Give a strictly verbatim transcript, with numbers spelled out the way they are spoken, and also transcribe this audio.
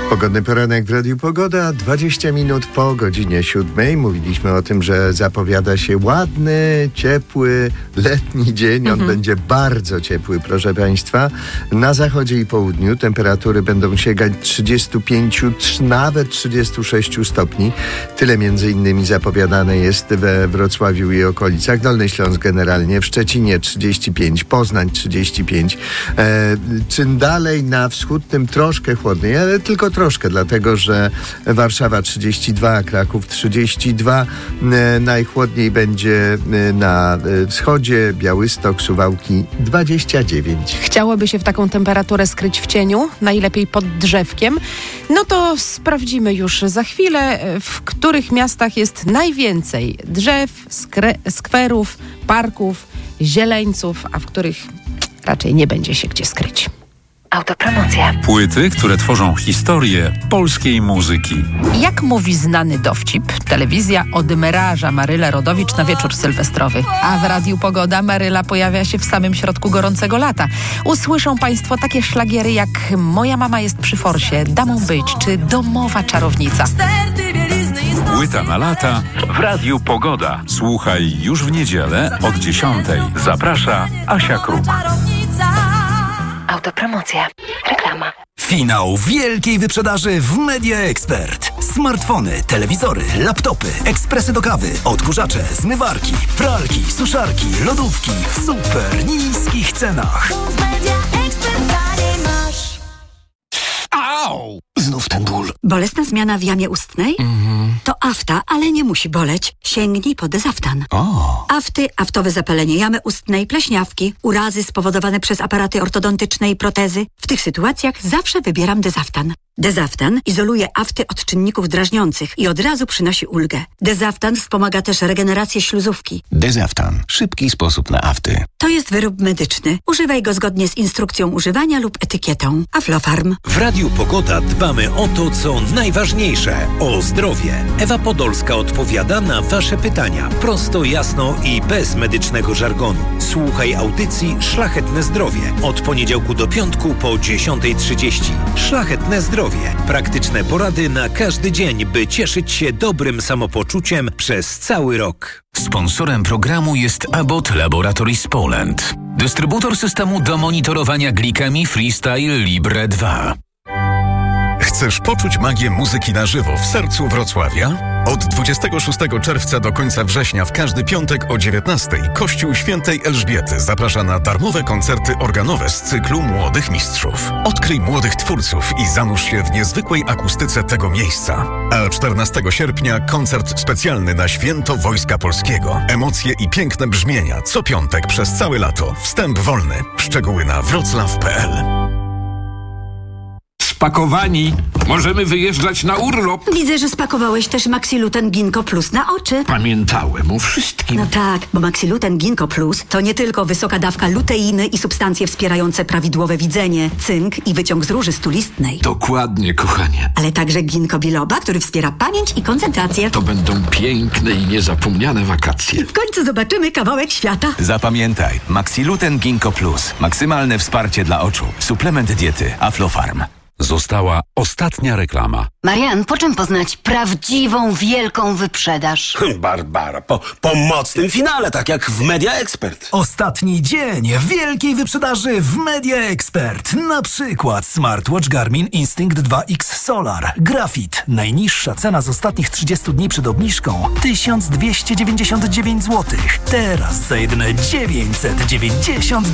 Pogodny poranek w Radiu Pogoda, dwadzieścia minut po godzinie siódmej. Mówiliśmy o tym, że zapowiada się ładny, ciepły, letni dzień. On mhm. będzie bardzo ciepły, proszę Państwa. Na zachodzie i południu temperatury będą sięgać trzydziestu pięciu, nawet trzydziestu sześciu stopni. Tyle między innymi zapowiadane jest we Wrocławiu i okolicach. Dolny Śląsk generalnie, w Szczecinie trzydzieści pięć, Poznań trzydzieści pięć. E, czym dalej na wschód, tym troszkę chłodniej, ale tylko troszkę, dlatego że Warszawa trzydzieści dwa, Kraków trzydzieści dwa, e, najchłodniej będzie e, na e, wschodzie, Białystok, Suwałki dwadzieścia dziewięć. Chciałoby się w taką temperaturę skryć w cieniu, najlepiej pod drzewkiem. No to sprawdzimy już za chwilę, w których miastach jest najwięcej drzew, skre- skwerów, parków, zieleńców, a w których raczej nie będzie się gdzie skryć. Autopromocja. Płyty, które tworzą historię polskiej muzyki. Jak mówi znany dowcip, telewizja odmraża Marylę Rodowicz na wieczór sylwestrowy. A w Radiu Pogoda Maryla pojawia się w samym środku gorącego lata. Usłyszą Państwo takie szlagiery jak Moja mama jest przy forsie, Damą być, czy Domowa czarownica. Płyta na lata w Radiu Pogoda. Słuchaj już w niedzielę od dziesiątej. Zaprasza Asia Kruk. Autopromocja. Reklama. Finał wielkiej wyprzedaży w Media Expert. Smartfony, telewizory, laptopy, ekspresy do kawy, odkurzacze, zmywarki, pralki, suszarki, lodówki w super niskich cenach. Au! Znów ten ból. Bolesna zmiana w jamie ustnej? Mhm. To afta, ale nie musi boleć. Sięgnij po Dezaftan. O. Afty, aftowe zapalenie jamy ustnej, pleśniawki, urazy spowodowane przez aparaty ortodontyczne i protezy. W tych sytuacjach zawsze wybieram Dezaftan. Dezaftan izoluje afty od czynników drażniących i od razu przynosi ulgę. Dezaftan wspomaga też regenerację śluzówki. Dezaftan. Szybki sposób na afty. To jest wyrób medyczny. Używaj go zgodnie z instrukcją używania lub etykietą. Aflofarm. W Radiu Pogoda dbamy o to, co najważniejsze. O zdrowie. Ewa Podolska odpowiada na Wasze pytania. Prosto, jasno i bez medycznego żargonu. Słuchaj audycji Szlachetne Zdrowie. Od poniedziałku do piątku po dziesiątej trzydzieści. Szlachetne Zdrowie. Praktyczne porady na każdy dzień, by cieszyć się dobrym samopoczuciem przez cały rok. Sponsorem programu jest Abbott Laboratories Poland. Dystrybutor systemu do monitorowania glikemii Freestyle Libre dwa. Chcesz poczuć magię muzyki na żywo w sercu Wrocławia? Od dwudziestego szóstego czerwca do końca września w każdy piątek o dziewiętnastej Kościół Świętej Elżbiety zaprasza na darmowe koncerty organowe z cyklu Młodych Mistrzów. Odkryj młodych twórców i zanurz się w niezwykłej akustyce tego miejsca. A czternastego sierpnia koncert specjalny na Święto Wojska Polskiego. Emocje i piękne brzmienia co piątek przez całe lato. Wstęp wolny. Szczegóły na wroclaw kropka p l. Spakowani. Możemy wyjeżdżać na urlop. Widzę, że spakowałeś też Maxiluten Ginkgo Plus na oczy. Pamiętałem o wszystkim. No tak, bo Maxiluten Ginkgo Plus to nie tylko wysoka dawka luteiny i substancje wspierające prawidłowe widzenie, cynk i wyciąg z róży stulistnej. Dokładnie, kochanie. Ale także ginkgo biloba, który wspiera pamięć i koncentrację. To będą piękne i niezapomniane wakacje. W końcu zobaczymy kawałek świata. Zapamiętaj, Maxiluten Ginkgo Plus. Maksymalne wsparcie dla oczu. Suplement diety Aflofarm. Została ostatnia reklama. Marian, po czym poznać prawdziwą, wielką wyprzedaż? Barbara, po, po mocnym finale, tak jak w Media Expert. Ostatni dzień wielkiej wyprzedaży w Media Expert. Na przykład smartwatch Garmin Instinct dwa X Solar. Grafit. Najniższa cena z ostatnich trzydziestu dni przed obniżką tysiąc dwieście dziewięćdziesiąt dziewięć złotych. Teraz za jedyne dziewięćset dziewięćdziesiąt